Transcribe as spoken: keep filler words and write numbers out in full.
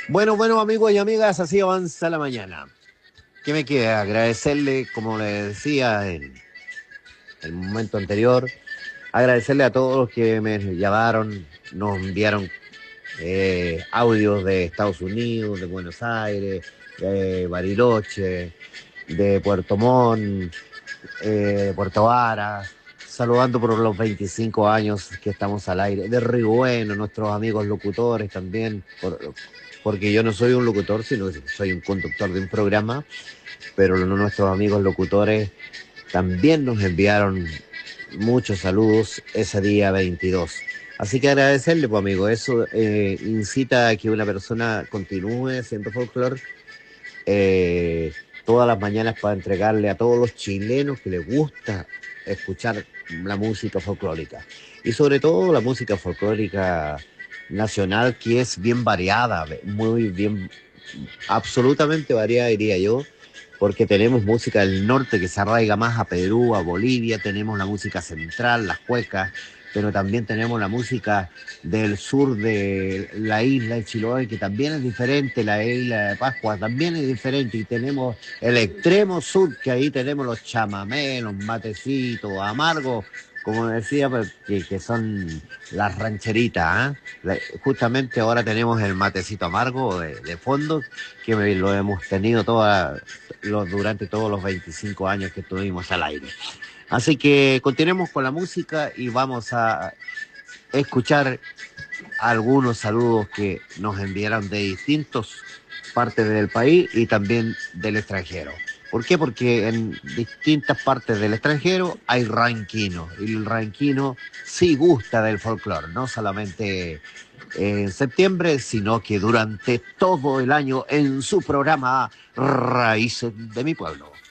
Bueno, bueno, amigos y amigas, así avanza la mañana. ¿Qué me queda? Agradecerle, como le decía en el momento anterior, agradecerle a todos los que me llamaron, nos enviaron eh, audios de Estados Unidos, de Buenos Aires, de Bariloche, de Puerto Montt, eh, de Puerto Vara, saludando por los veinticinco años que estamos al aire, de Río Bueno, nuestros amigos locutores también, por- porque yo no soy un locutor, sino que soy un conductor de un programa, pero nuestros amigos locutores también nos enviaron muchos saludos ese día veintidós. Así que agradecerle, pues amigo, eso eh, incita a que una persona continúe haciendo folclore eh, todas las mañanas para entregarle a todos los chilenos que les gusta escuchar la música folclórica. Y sobre todo la música folclórica nacional, que es bien variada, muy bien, absolutamente variada, diría yo, porque tenemos música del norte que se arraiga más a Perú, a Bolivia, tenemos la música central, las cuecas, pero también tenemos la música del sur de la isla de Chiloé, que también es diferente, la isla de Pascua también es diferente, y tenemos el extremo sur, que ahí tenemos los chamamés, los matecitos, amargos, como decía, pues, que, que son las rancheritas, ¿ah? La- Justamente ahora tenemos el matecito amargo de, de fondo, que me- lo hemos tenido toda, los, durante todos los veinticinco años que estuvimos al aire. Así que continuemos con la música y vamos a escuchar algunos saludos que nos enviaron de distintas partes del país y también del extranjero. ¿Por qué? Porque en distintas partes del extranjero hay ranquinos y el ranquino sí gusta del folclore, no solamente en septiembre, sino que durante todo el año en su programa Raíces de mi Pueblo.